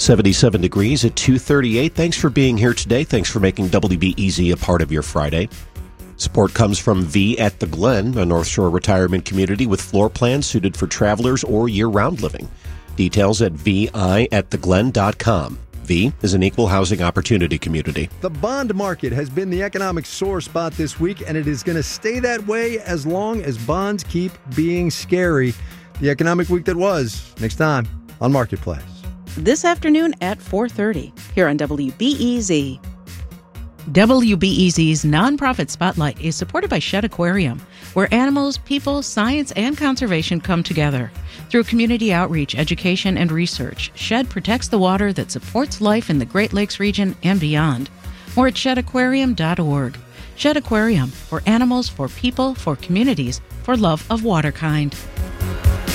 77 degrees at 2:38. Thanks for being here today. Thanks for making WBEZ a part of your Friday. Support comes from V at the Glen, a North Shore retirement community with floor plans suited for travelers or year-round living. Details at viattheglen.com. V is an equal housing opportunity community. The bond market has been the economic sore spot this week, and it is going to stay that way as long as bonds keep being scary. The economic week that was, next time on Marketplace. This afternoon at 4:30 here on WBEZ. WBEZ's Nonprofit Spotlight is supported by Shedd Aquarium, where animals, people, science, and conservation come together. Through community outreach, education, and research, Shedd protects the water that supports life in the Great Lakes region and beyond. More at sheddaquarium.org. Shedd Aquarium, for animals, for people, for communities, for love of water kind.